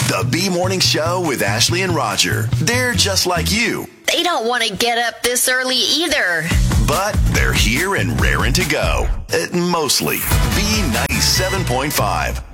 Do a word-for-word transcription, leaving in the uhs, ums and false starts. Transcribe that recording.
The B Morning Show with Ashley and Roger. They're just like you, They don't want to get up this early either. but they're here and raring to go. Uh, mostly. B ninety-seven point five.